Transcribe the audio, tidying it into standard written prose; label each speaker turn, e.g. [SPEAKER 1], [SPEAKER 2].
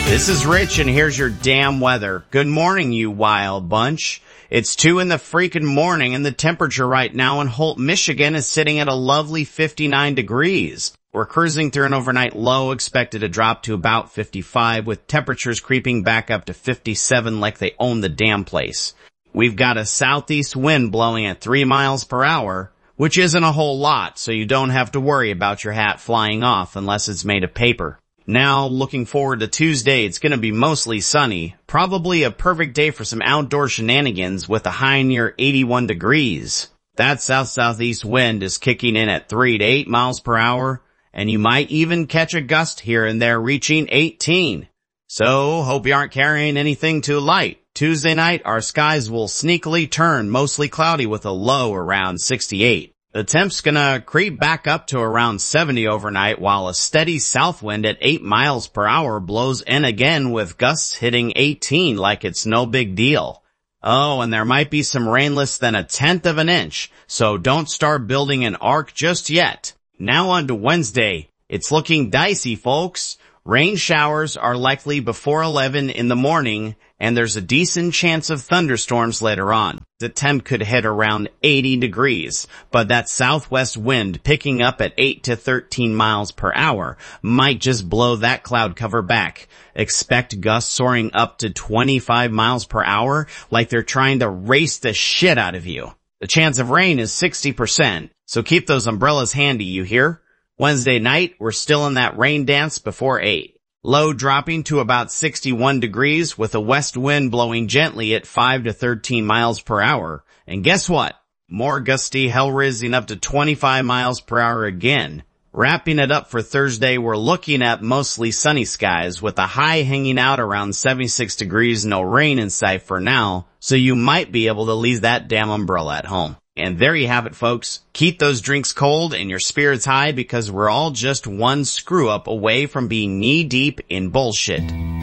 [SPEAKER 1] This is Rich, and here's your damn weather. Good morning, you wild bunch. It's 2 in the freaking morning, and the temperature right now in Holt, Michigan is sitting at a lovely 59 degrees. We're cruising through an overnight low expected to drop to about 55, with temperatures creeping back up to 57 like they own the damn place. We've got a southeast wind blowing at 3 miles per hour, which isn't a whole lot, so you don't have to worry about your hat flying off unless it's made of paper. Now, looking forward to Tuesday, it's going to be mostly sunny, probably a perfect day for some outdoor shenanigans with a high near 81 degrees. That south-southeast wind is kicking in at 3 to 8 miles per hour, and you might even catch a gust here and there reaching 18. So, hope you aren't carrying anything too light. Tuesday night, our skies will sneakily turn mostly cloudy with a low around 68. The temp's gonna creep back up to around 70 overnight while a steady south wind at 8 miles per hour blows in again with gusts hitting 18 like it's no big deal. Oh, and there might be some rain less than 1/10 of an inch, so don't start building an ark just yet. Now on to Wednesday. It's looking dicey, folks. Rain showers are likely before 11 in the morning, and there's a decent chance of thunderstorms later on. The temp could hit around 80 degrees, but that southwest wind picking up at 8 to 13 miles per hour might just blow that cloud cover back. Expect gusts soaring up to 25 miles per hour like they're trying to race the shit out of you. The chance of rain is 60%, so keep those umbrellas handy, you hear? Wednesday night, we're still in that rain dance before 8. Low dropping to about 61 degrees with a west wind blowing gently at 5 to 13 miles per hour. And guess what? More gusty hell raising up to 25 miles per hour again. Wrapping it up for Thursday, we're looking at mostly sunny skies with a high hanging out around 76 degrees, no rain in sight for now, so you might be able to leave that damn umbrella at home. And there you have it, folks. Keep those drinks cold and your spirits high because we're all just one screw up away from being knee deep in bullshit.